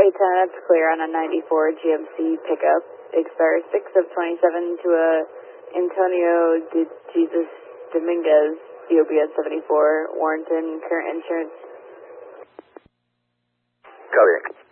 A10, that's clear on a 94 GMC pickup. Expires 6 of 27 to a Antonio de Jesus Dominguez, DOBS 74, Warrenton, current insurance. Copy.